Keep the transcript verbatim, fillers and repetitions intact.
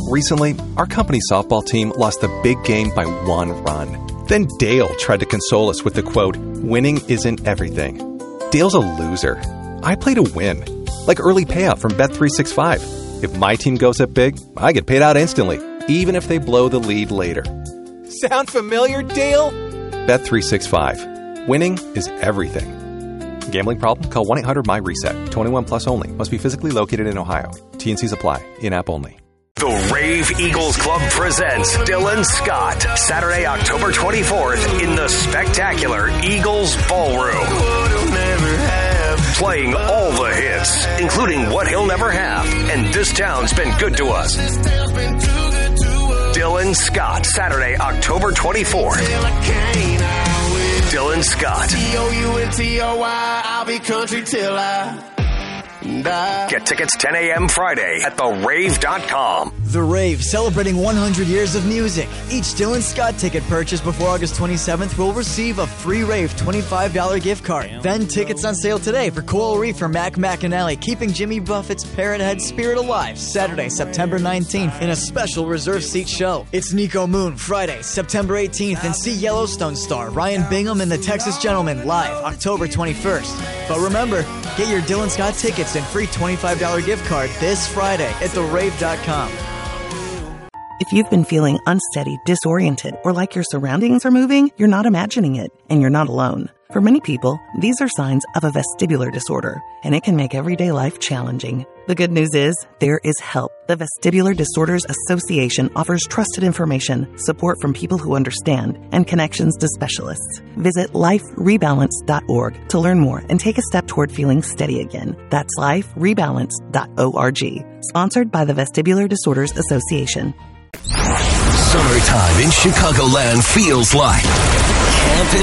Recently, our company softball team lost the big game by one run. Then Dale tried to console us with the quote, "Winning isn't everything." Dale's a loser. I play to win. Like early payout from Bet three sixty-five. If my team goes up big, I get paid out instantly, even if they blow the lead later. Sound familiar, Dale? Bet three sixty-five. Winning is everything. Gambling problem? Call one eight hundred M Y reset. twenty-one plus only. Must be physically located in Ohio. T N Cs apply. In-app only. The Rave Eagles Club presents Dylan Scott, Saturday, October twenty-fourth in the spectacular Eagles Ballroom. Playing all the hits, including What He'll Never Have and This Town's Been Good to Us. Dylan Scott, Saturday, October twenty-fourth. Dylan Scott. T O U N T O Y, I'll be country till I die. Get tickets ten a.m. Friday at the rave dot com. The Rave, celebrating one hundred years of music. Each Dylan Scott ticket purchased before August twenty-seventh will receive a free Rave twenty-five dollars gift card. Then tickets on sale today for Coral Reef for Mac McAnally, keeping Jimmy Buffett's Parrot Head spirit alive, Saturday, September nineteenth, in a special reserve seat show. It's Nico Moon, Friday, September eighteenth, and see Yellowstone star Ryan Bingham and the Texas Gentlemen live, October twenty-first. But remember, get your Dylan Scott tickets and free twenty-five dollars gift card this Friday at the rave dot com. If you've been feeling unsteady, disoriented, or like your surroundings are moving, you're not imagining it, and you're not alone. For many people, these are signs of a vestibular disorder, and it can make everyday life challenging. The good news is, there is help. The Vestibular Disorders Association offers trusted information, support from people who understand, and connections to specialists. Visit life rebalance dot org to learn more and take a step toward feeling steady again. That's life rebalance dot org. Sponsored by the Vestibular Disorders Association. Summertime in Chicagoland feels like camping